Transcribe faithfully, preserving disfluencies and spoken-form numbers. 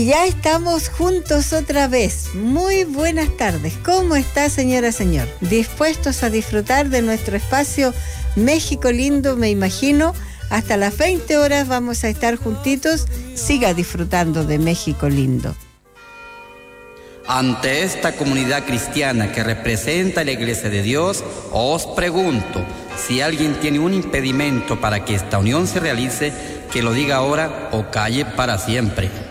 Ya estamos juntos otra vez. Muy buenas tardes. ¿Cómo está, señora, señor? ¿Dispuestos a disfrutar de nuestro espacio México Lindo? Me imagino. Hasta las veinte horas vamos a estar juntitos. Siga disfrutando de México Lindo. Ante esta comunidad cristiana que representa la Iglesia de Dios, os pregunto, si alguien tiene un impedimento para que esta unión se realice, que lo diga ahora o calle para siempre.